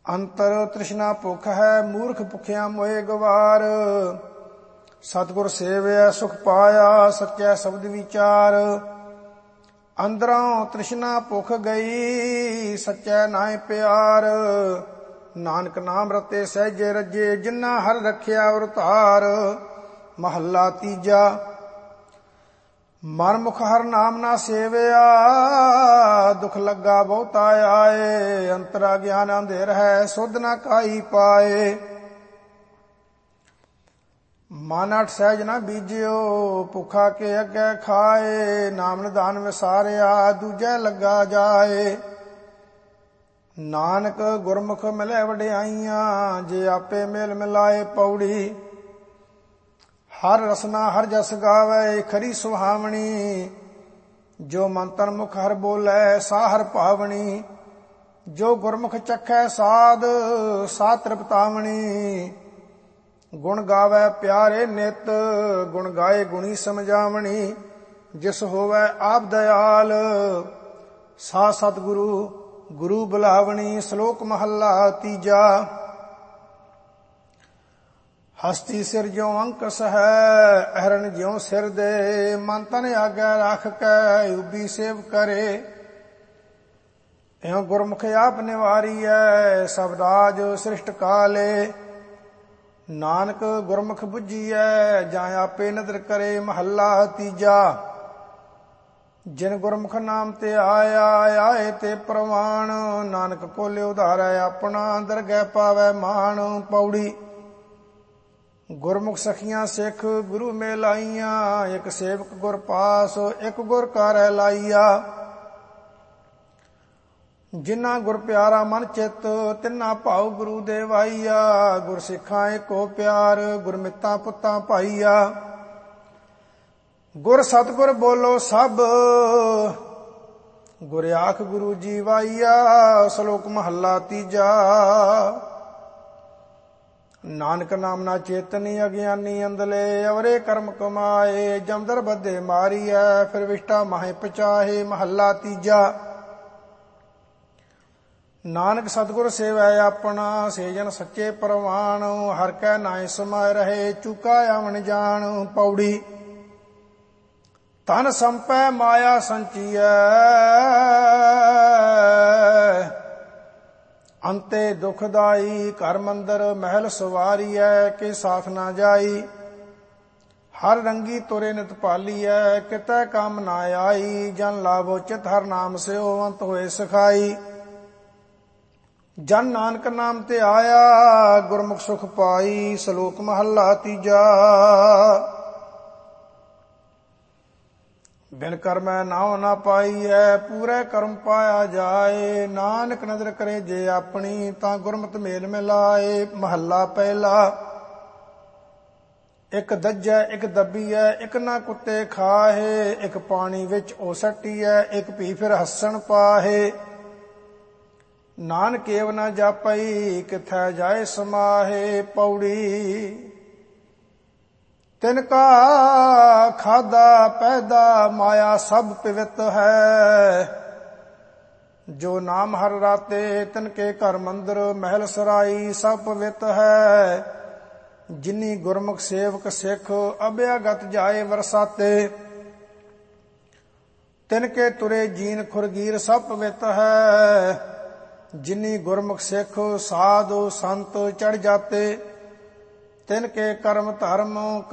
ਅੰਤਰ ਤ੍ਰਿਸ਼ਨਾ ਭੁੱਖ ਹੈ, ਮੂਰਖ ਭੁੱਖਿਆ ਮੋਏ ਗਵਾਰ। ਸਤਿਗੁਰ ਸੇਵਿਆ ਸੁਖ ਪਾਇਆ, ਸੱਚਾ ਸ਼ਬਦ ਵਿਚਾਰ। ਅੰਦਰੋਂ ਤ੍ਰਿਸ਼ਨਾ ਭੁੱਖ ਗਈ, ਸੱਚਾ ਨਾਇ ਪਿਆਰ। ਨਾਨਕ ਨਾਮ ਰਤੇ ਸਹਿਜੇ ਰੱਜੇ, ਜਿਨ੍ਹਾਂ ਹਰ ਰੱਖਿਆ ਔਰ ਧਾਰ। ਮਹੱਲਾ ਤੀਜਾ। ਮਨਮੁਖ ਹਰ ਨਾਮ ਨਾ ਸੇਵਿਆ, ਦੁਖ ਲੱਗਾ ਬਹੁਤਾ ਆਏ। ਅੰਤਰਾ ਗਿਆਨ ਅੰਧੇਰ ਹੈ, ਸੁਧ ਨਾ ਕਾਈ ਪਾਏ। ਮਨ ਅਠ ਸਹਿਜ ਨਾ ਬੀਜਿਓ, ਭੁੱਖਾ ਕੇ ਅੱਗੇ ਖਾਏ। ਨਾਮ ਨਿਧਾਨ ਵਿਸਾਰਿਆ, ਦੂਜੈ ਲੱਗਾ ਜਾਏ। ਨਾਨਕ ਗੁਰਮੁਖ ਮਿਲੇ ਵਡਿਆਈਆਂ, ਜੇ ਆਪੇ ਮੇਲ ਮਿਲਾਏ। ਪੌੜੀ। ਹਰ ਰਸਨਾ ਹਰ ਜਸ ਗਾਵੇ, ਖਰੀ ਸੁਹਾਵਣੀ। ਜੋ ਮੰਤਰ ਮੁਖ ਹਰ ਬੋਲੇ, ਸਾ ਹਰ ਭਾਵਣੀ। ਜੋ ਗੁਰਮੁਖ ਚਖੈ ਸਾਧ, ਸਾ ਤ੍ਰਿਪਤਾਵਣੀ। ਗੁਣ ਗਾਵੇ ਪਿਆਰੇ ਨਿਤ, ਗੁਣ ਗਾਏ ਗੁਣੀ ਸਮਝਾਵਣੀ। ਜਿਸ ਹੋਵੇ ਆਪ ਦਇਆਲ, ਸਾ ਸਤਿਗੁਰੂ ਗੁਰੂ ਬੁਲਾਵਣੀ। ਸ਼ਲੋਕ ਮਹੱਲਾ ਤੀਜਾ। ਹਸਤੀ ਸਿਰ ਜਿਉ ਅੰਕਸ ਹੈ, ਅਹਰਨ ਜਿਉ ਸਿਰ ਦੇ। ਮਨ ਤਨ ਆਗੇ ਰੱਖ ਕੇ, ਉਬੀ ਸੇਵ ਕਰੇ। ਇਉ ਗੁਰਮੁਖ ਆਪ ਨਿਵਾਰੀਐ, ਸਭ ਰਾਜ ਸ੍ਰਿਸ਼ਟ ਕਾਲੇ। ਨਾਨਕ ਗੁਰਮੁਖ ਬੁੱਝੀਐ, ਜਾਂ ਆਪੇ ਨਦਰ ਕਰੇ। ਮਹੱਲਾ ਤੀਜਾ। ਜਿਨ ਗੁਰਮੁਖ ਨਾਮ ਤੇ ਆਇਆ, ਆਏ ਤੇ ਪ੍ਰਵਾਣ। ਨਾਨਕ ਕੋਲੇ ਉਧਾਰੈ ਆਪਣਾ, ਦਰਗਹਿ ਪਾਵੈ ਮਾਣ। ਪੌੜੀ। ਗੁਰਮੁਖ ਸਖੀਆਂ ਸਿੱਖ ਗੁਰੂ ਮੇਲ ਆਈਆਂ। ਇੱਕ ਸੇਵਕ ਗੁਰ ਪਾਸ, ਇੱਕ ਗੁਰ ਕਾਰੈ ਲਾਈਆ। ਜਿਨ੍ਹਾਂ ਗੁਰ ਪਿਆਰਾ ਮਨ ਚਿੱਤ, ਤਿੰਨਾ ਭਾਉ ਗੁਰੂ ਦੇਵਾਈਆ। ਗੁਰ ਸਿੱਖਾਂ ਏਕੋ ਪਿਆਰ, ਗੁਰਮਿਤਾਂ ਪੁੱਤਾਂ ਭਾਈਆ। ਗੁਰ ਸਤਿਗੁਰ ਬੋਲੋ ਸਭ, ਗੁਰ ਆਖ ਗੁਰੂ ਜੀ ਵਾਈਆ। ਸ਼ਲੋਕ ਮਹੱਲਾ ਤੀਜਾ। ਨਾਨਕ ਨਾਮ ਨਾ ਚੇਤਨੀ, ਅਗਿਆਨੀ ਅੰਧਲੇ। ਅਵਰੇ ਕਰਮ ਕਮਾਏ, ਜਮਦਰ ਬੱਧੇ ਮਾਰੀਐ। ਫਿਰ ਵਿਸ਼ਟਾ ਮਾਹੇ ਪਚਾਹੇ। ਮਹੱਲਾ ਤੀਜਾ। ਨਾਨਕ ਸਤਿਗੁਰ ਸੇਵੈ ਆਪਣਾ, ਸੇਜਨ ਸੱਚੇ ਪ੍ਰਵਾਣ। ਹਰ ਕੈ ਨਾਇ ਸਮਾਇ ਰਹੇ, ਚੁਕਾ ਆਵਣ ਜਾਣ। ਪੌੜੀ। ਧਨ ਸੰਪੈ ਮਾਇਆ ਸੰਚੀਐ, ਅੰਤੇ ਦੁਖਦਾਈ। ਘਰ ਮੰਦਰ ਮਹਿਲ ਸਵਾਰੀਐ, ਕੇ ਸਾਥ ਨਾ ਜਾਈ। ਹਰ ਰੰਗੀ ਤੁਰੇ ਨਿਤ ਪਾਲੀਐ, ਕਿਤੈ ਕੰਮ ਨਾ ਆਈ। ਜਨ ਲਾਭੋ ਚਿਤ ਹਰ ਨਾਮ ਸਿਓ, ਅੰਤ ਹੋਏ ਸਖਾਈ। ਜਨ ਨਾਨਕ ਨਾਮ ਤੇ ਆਇਆ, ਗੁਰਮੁਖ ਸੁਖ ਪਾਈ। ਸ਼ਲੋਕ ਮਹੱਲਾ ਤੀਜਾ। ਬਿਨ ਕਰਮੈ ਨਾਉ ਨਾ ਪਾਈਐ, ਪੂਰੇ ਕਰਮ ਪਾਇਆ ਜਾਏ। ਨਾਨਕ ਨਦਰ ਕਰੇ ਜੇ ਆਪਣੀ, ਤਾਂ ਗੁਰਮਤਿ ਮੇਲ ਮਿਲਾਏ। ਮਹੱਲਾ ਪਹਿਲਾ। ਇੱਕ ਦੱਜੈ ਇੱਕ ਦੱਬੀਐ, ਇੱਕ ਨਾ ਕੁੱਤੇ ਖਾਹੇ। ਇੱਕ ਪਾਣੀ ਵਿੱਚ ਉਹ ਸੱਟੀਐ, ਇੱਕ ਭੀ ਫਿਰ ਹੱਸਣ ਪਾਹੇ। ਨਾਨਕ ਏਵ ਨਾ ਜਾਪਈ, ਕਿਥੈ ਜਾਏ ਸਮਾਹੇ। ਪੌੜੀ। ਤਿਨ ਕਾ ਖਾਦਾ ਪੈਦਾ, ਮਾਇਆ ਸਭ ਪਵਿੱਤ ਹੈ। ਜੋ ਨਾਮ ਹਰ ਰਾਤੇ, ਤਿਨ ਕੇ ਘਰ ਮੰਦਰ ਮਹਿਲ ਸਰਾਈ। ਸਭ ਪਵਿੱਤ ਹੈ। ਜਿਨੀ ਗੁਰਮੁਖ ਸੇਵਕ ਸਿੱਖ, ਅਭਿਆਗਤ ਜਾਏ ਵਰਸਾਤੇ। ਤਿਨ ਕੇ ਤੁਰੇ ਜੀਨ ਖੁਰਗੀਰ, ਸਭ ਪਵਿੱਤ ਹੈ। ਜਿਨੀ ਗੁਰਮੁਖ ਸਿੱਖ, ਸਾਧੂ ਸੰਤ ਚੜ ਜਾਤੇ। ਤਿਨ ਕੇ ਕਰਮ ਧਰਮ